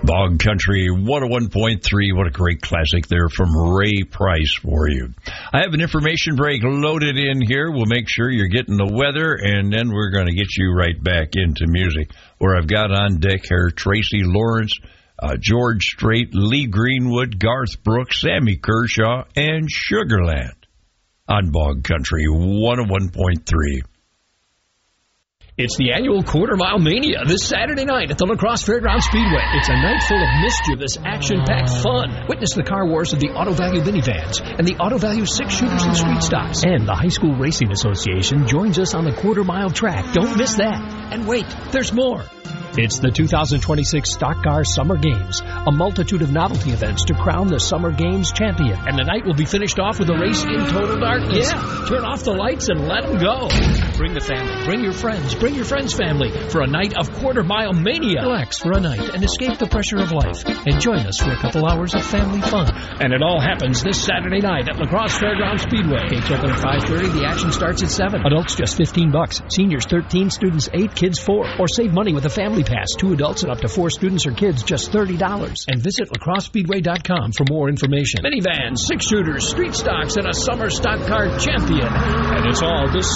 Bog Country 101.3. What a great classic there from Ray Price for you. I have an information break loaded in here. We'll make sure you're getting the weather, and then we're going to get you right back into music, where I've got on deck here Tracy Lawrence, George Strait, Lee Greenwood, Garth Brooks, Sammy Kershaw, and Sugarland on Bog Country 101.3. It's the annual Quarter Mile Mania this Saturday night at the La Crosse Fairgrounds Speedway. It's a night full of mischievous, action-packed fun. Witness the car wars of the Auto Value minivans and the Auto Value 6-shooters and street stocks. And the High School Racing Association joins us on the Quarter Mile track. Don't miss that. And wait, there's more. It's the 2026 Stock Car Summer Games, a multitude of novelty events to crown the Summer Games champion. And the night will be finished off with a race in total darkness. Yeah, turn off the lights and let them go. Bring the family, bring your friends family for a night of Quarter Mile Mania. Relax for a night and escape the pressure of life. And join us for a couple hours of family fun. And it all happens this Saturday night at La Crosse Fairgrounds Speedway. Gates open at 5:30. The action starts at 7. Adults just $15. Seniors 13, students 8, kids 4. Or save money with a family pass. 2 adults and up to 4 students or kids, just $30. And visit lacrossespeedway.com for more information. Minivans, 6-shooters, street stocks, and a summer stock car champion. And it's all this